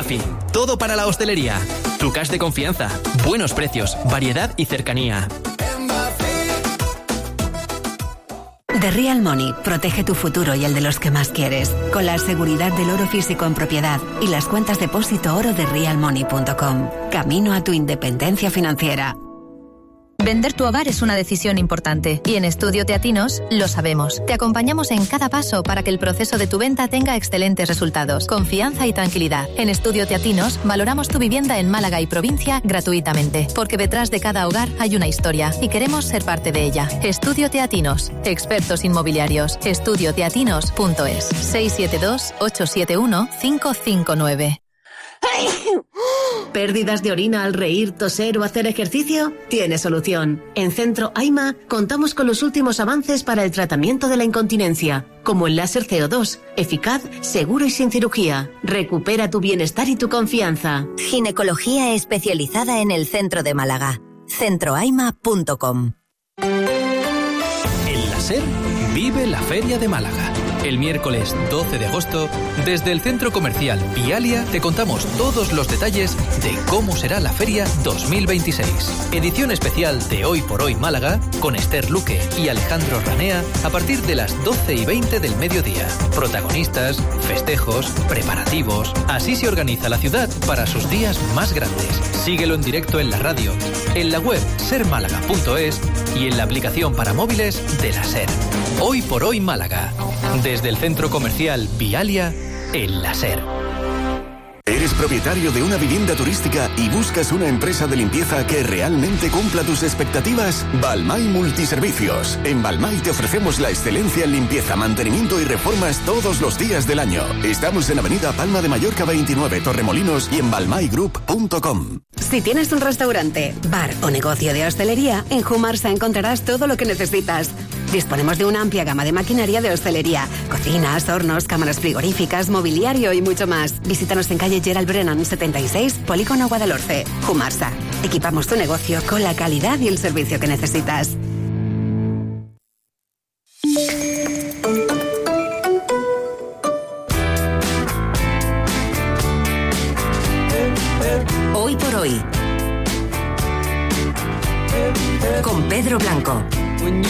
Murphy. Todo para la hostelería. Tu cash de confianza. Buenos precios, variedad y cercanía. The Real Money protege tu futuro y el de los que más quieres, con la seguridad del oro físico en propiedad y las cuentas depósito oro de realmoney.com. Camino a tu independencia financiera. Vender tu hogar es una decisión importante y en Estudio Teatinos lo sabemos. Te acompañamos en cada paso para que el proceso de tu venta tenga excelentes resultados, confianza y tranquilidad. En Estudio Teatinos valoramos tu vivienda en Málaga y provincia gratuitamente, porque detrás de cada hogar hay una historia y queremos ser parte de ella. Estudio Teatinos, expertos inmobiliarios. Estudioteatinos.es 672-871-559. ¿Pérdidas de orina al reír, toser o hacer ejercicio? Tiene solución. En Centro AIMA contamos con los últimos avances para el tratamiento de la incontinencia, como el láser CO2, eficaz, seguro y sin cirugía. Recupera tu bienestar y tu confianza. Ginecología especializada en el centro de Málaga. centroaima.com. En la SER vive la Feria de Málaga. El miércoles 12 de agosto, desde el Centro Comercial Vialia, te contamos todos los detalles de cómo será la Feria 2026. Edición especial de Hoy por Hoy Málaga, con Esther Luque y Alejandro Ranea, a partir de las 12:20 del mediodía. Protagonistas, festejos, preparativos. Así se organiza la ciudad para sus días más grandes. Síguelo en directo en la radio, en la web sermálaga.es y en la aplicación para móviles de la SER. Hoy por Hoy Málaga. Desde el Centro Comercial Vialia, en la SER. ¿Eres propietario de una vivienda turística y buscas una empresa de limpieza que realmente cumpla tus expectativas? Balmay Multiservicios. En Balmay te ofrecemos la excelencia en limpieza, mantenimiento y reformas todos los días del año. Estamos en Avenida Palma de Mallorca 29, Torremolinos, y en balmaygroup.com. Si tienes un restaurante, bar o negocio de hostelería, en Humarsa encontrarás todo lo que necesitas. Disponemos de una amplia gama de maquinaria de hostelería, cocinas, hornos, cámaras frigoríficas, mobiliario y mucho más. Visítanos en calle Gerald Brennan 76, Polígono Guadalhorce. Humarsa. Equipamos tu negocio con la calidad y el servicio que necesitas. Hoy por hoy, con Pedro Blanco.